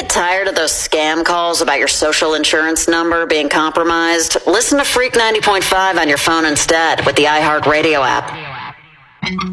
Tired of those scam calls about your social insurance number being compromised? Listen to Freak 90.5 on your phone instead with the iHeartRadio app.